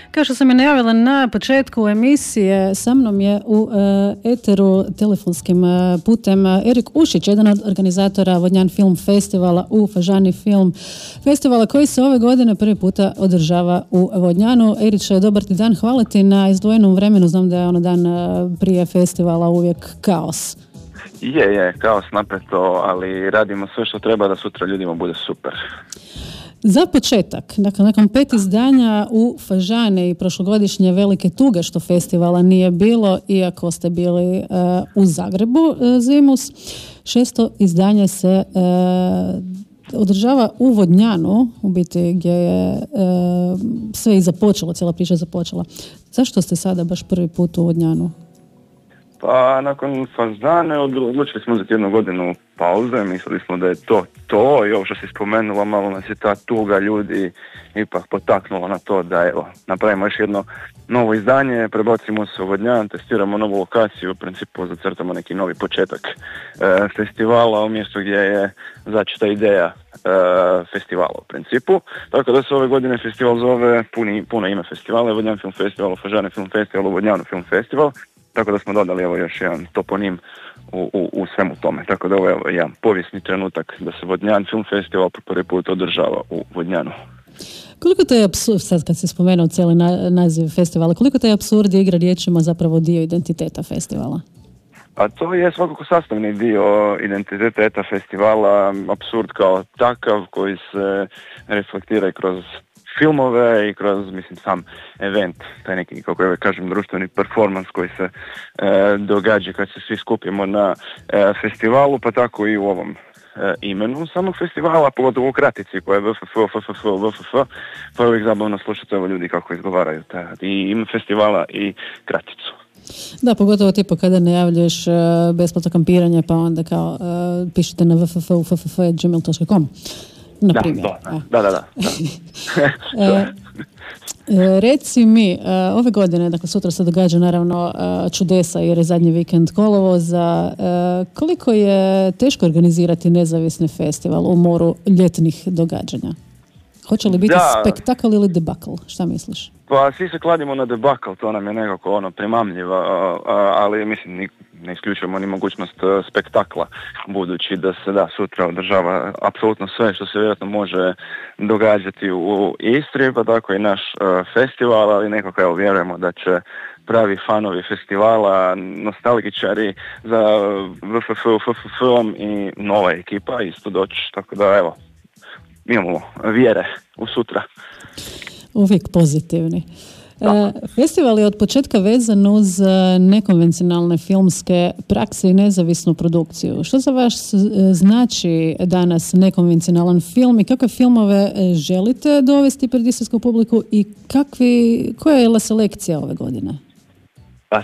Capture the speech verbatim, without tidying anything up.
Kao što sam je najavila na početku emisije, sa mnom je u uh, eteru telefonskim uh, putem uh, Erik Ušić, jedan od organizatora Vodnjan Film Festivala u Fažani Film Festivala koji se ove godine prvi puta održava u Vodnjanu. Eriče, dobar ti dan, hvala ti na izdvojenom vremenu, znam da je ono dan uh, prije festivala uvijek kaos. Je, je, kaos napeto, ali radimo sve što treba da sutra ljudima bude super. Za početak, dakle, nakon pet izdanja u Fažani i prošlogodišnje velike tuge što festivala nije bilo, iako ste bili uh, u Zagrebu, uh, zimus, šesto izdanje se uh, održava u Vodnjanu, u biti gdje je uh, sve i započelo, cijela priča je započela. Zašto ste sada baš prvi put u Vodnjanu? Pa nakon Fažane odlučili smo uzeti jednu godinu pauze, mislili smo da je to to i ovo što si spomenula, malo nas je ta tuga ljudi ipak potaknula na to da evo, napravimo još jedno novo izdanje, prebacimo se u Vodnjan, testiramo novu lokaciju, u principu zacrtamo neki novi početak e, festivala u mjestu gdje je začeta ideja e, festivala u principu. Tako da se ove godine festival zove puni, puno ime festivala, Vodnjan Film Festival, Fažane Film Festival, u Vodnjanu Film Festival. Tako da smo dodali evo još jedan toponim u, u, u svemu tome. Tako da ovo je jedan povijesni trenutak da se Vodnjan Film Festival po prvi put održava u Vodnjanu. Koliko to je apsurd, sad kad si spomenuo cijeli na, naziv festivala, koliko taj apsurd igra riječima zapravo dio identiteta festivala? A to je svakako sastavni dio identiteta festivala, apsurd kao takav koji se reflektira i kroz filmove i kroz, mislim, sam event, taj neki, kako ja kažem, društveni performans koji se e, događa kad se svi skupimo na e, festivalu, pa tako i u ovom e, imenu samog festivala, pogotovo u kratici koja je V F F, F F F, V F F, pa je uvijek zabavno slušati evo ljudi kako izgovaraju taj, i ime festivala i kraticu. Da, pogotovo tipa kada najavljuješ uh, besplatno kampiranje, pa onda kao uh, pišete na www punto f f f punto gmail punto com. Na primjer. Da, da, da. da, da. e, e, reci mi, e, ove godine, dakle sutra se događa naravno e, čudesa jer je zadnji vikend kolovoza. E, koliko je teško organizirati nezavisni festival u moru ljetnih događanja? Hoće li biti da. spektakl ili debakl? Šta misliš? Pa svi se kladimo na debakl, to nam je nekako ono primamljivo, ali mislim ne isključujemo ni mogućnost spektakla, budući da se da sutra održava apsolutno sve što se vjerojatno može događati u Istri, pa tako i naš uh, festival, ali nekako evo vjerujemo da će pravi fanovi festivala, nostalgičari za V F F, F F F i nova ekipa isto doći, tako da evo, imamo vjere u sutra. Uvijek pozitivni. Da. Festival je od početka vezan uz nekonvencionalne filmske prakse i nezavisnu produkciju. Što za vas znači danas nekonvencionalan film i kakve filmove želite dovesti pred istarsku publiku i kakvi, koja je la selekcija ove godine?